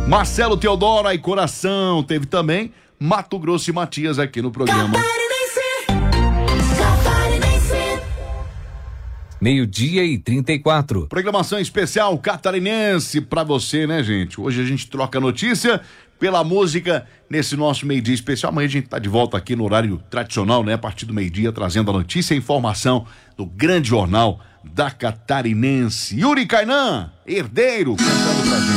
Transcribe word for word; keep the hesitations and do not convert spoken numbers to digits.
Marcelo Teodoro e Coração. Teve também Mato Grosso e Matias aqui no programa. Meio-dia e trinta e quatro. Programação especial catarinense pra você, né, gente? Hoje a gente troca notícia pela música nesse nosso meio-dia especial. Amanhã a gente tá de volta aqui no horário tradicional, né? A partir do meio-dia, trazendo a notícia e a informação do grande jornal da Catarinense. Yuri Kainan, herdeiro, cantando pra gente.